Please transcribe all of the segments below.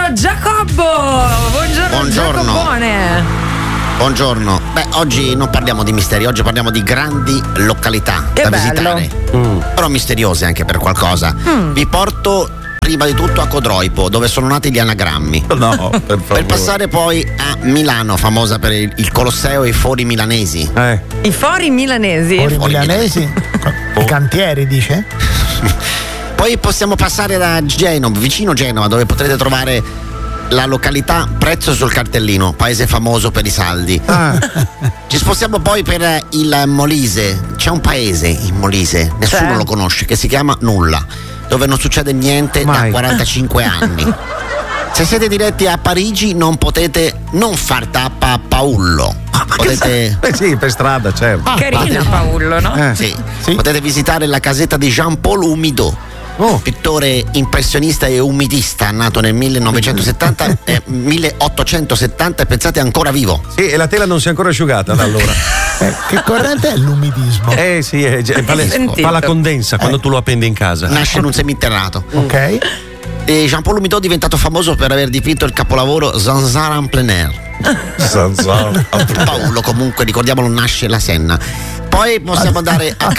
Giacobbo. Buongiorno. Giacobone. Buongiorno. Beh, oggi non parliamo di misteri, oggi parliamo di grandi località da visitare. Però misteriose anche per qualcosa. Vi porto prima di tutto a Codroipo, dove sono nati gli anagrammi. No, per passare poi a Milano, famosa per il Colosseo e i fori milanesi. I fori milanesi? Fori milanesi? I cantieri, dice? Poi possiamo passare da Genova, vicino Genova, dove potrete trovare la località Prezzo sul cartellino, paese famoso per i saldi. Ci spostiamo poi per il Molise. C'è un paese in Molise, nessuno lo conosce, che si chiama Nulla, dove non succede niente da 45 anni. Se siete diretti a Parigi non potete non far tappa a Paullo. Potete... sì, per strada, certo. Carina Paullo, no? Sì. Potete visitare la casetta di Jean-Paul Humidot, pittore impressionista e umidista, nato nel 1870 e pensate è ancora vivo. Sì, e la tela non si è ancora asciugata da allora. Che corrente è l'umidismo? Sì, fa la condensa quando tu lo appendi in casa. Nasce in un seminterrato. Ok. E Jean-Paul Humidot è diventato famoso per aver dipinto il capolavoro Zanzara en plein air. Paolo, comunque, ricordiamolo, nasce la Senna. Poi possiamo andare a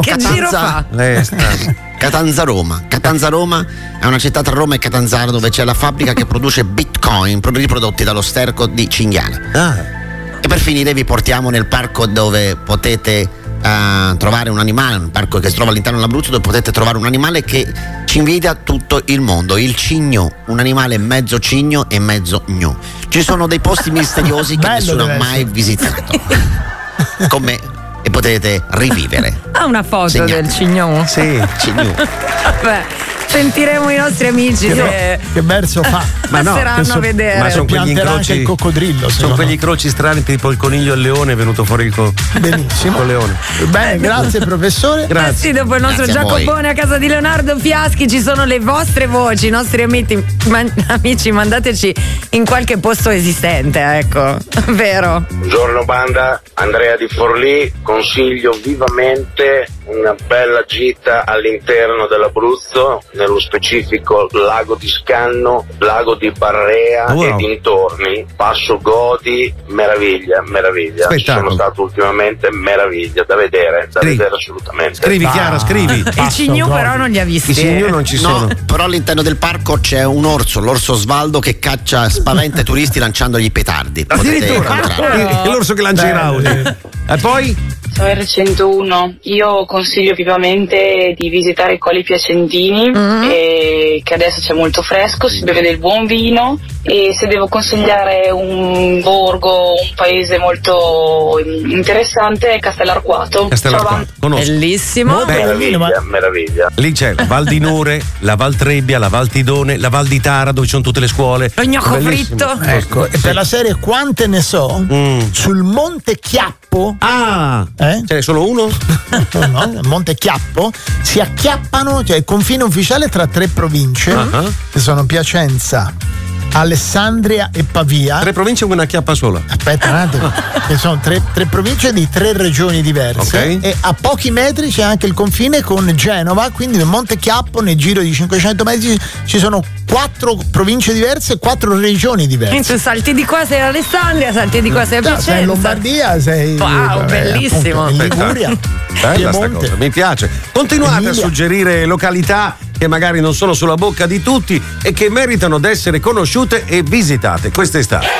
Catanza Roma. Catanza Roma è una città tra Roma e Catanzaro, dove c'è la fabbrica che produce bitcoin riprodotti dallo sterco di cinghiale. E per finire vi portiamo nel parco dove potete trovare un animale, un parco che si trova all'interno dell'Abruzzo, dove potete trovare un animale che ci invidia tutto il mondo, il cigno, un animale mezzo cigno e mezzo gnu. Ci sono dei posti misteriosi che nessuno ha mai visitato con me e potete rivivere. Ha una foto del cigno? Sì, cigno. Vabbè, sentiremo i nostri amici che verso fa. Ma no, passeranno a vedere. Ma sono quegli anche incroci, il coccodrillo. Sono quegli incroci strani, tipo il coniglio e il leone è venuto fuori benissimo col leone. Bene, grazie professore. Grazie. Sì, dopo il nostro Giacobone a casa di Leonardo Fiaschi ci sono le vostre voci, i nostri amici, mandateci in qualche posto esistente, ecco. Vero? Buongiorno banda, Andrea di Forlì, consiglio vivamente una bella gita all'interno dell'Abruzzo, nello specifico Lago di Scanno, Lago di Barrea e dintorni, Passo Godi, meraviglia. Ci sono stato ultimamente, meraviglia, da vedere assolutamente. Scrivi Chiara, scrivi. Il cigno però non li ha visti. I cigno non ci sono. Però all'interno del parco c'è un orso, l'orso Svaldo, che caccia, spaventa i turisti lanciandogli i petardi. Addirittura l'orso che lancia i raudi. E poi? Sono R101, io consiglio vivamente di visitare i Colli Piacentini, che adesso c'è molto fresco, si beve del buon vino, e se devo consigliare un borgo, un paese molto interessante, è Castellarquato. Conosco. Bellissimo. Meraviglia. Lì c'è la Val di Nure, la Val Trebbia, la Val Tidone, la Val di Tara, dove ci sono tutte le scuole. Lo gnocco fritto. Ecco, e per la serie quante ne so, sul Monte Chiappo. Ce n'è solo uno? No, Monte Chiappo si acchiappano, cioè il confine ufficiale tra 3 province, che sono Piacenza, Alessandria e Pavia. 3 province con una chiappa sola. Aspetta un attimo, che sono 3 province di 3 regioni diverse, e a pochi metri c'è anche il confine con Genova, quindi nel Monte Chiappo, nel giro di 500 metri, ci sono 4 province diverse e 4 regioni diverse. Tu salti di qua, sei Alessandria, salti di qua, sei a Piacenza. Sei in Lombardia, sei bellissimo. Appunto, in Liguria. Bella sta cosa, mi piace. Continuate a suggerire località che magari non sono sulla bocca di tutti e che meritano di essere conosciute e visitate quest'estate.